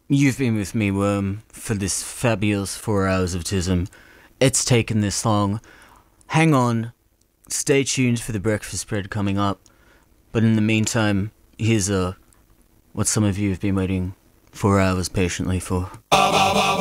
You've been with me, Worm, for this fabulous 4 hours of Tism. It's taken this long. Hang on. Stay tuned for the breakfast spread coming up. But in the meantime, here's what some of you have been waiting 4 hours patiently for.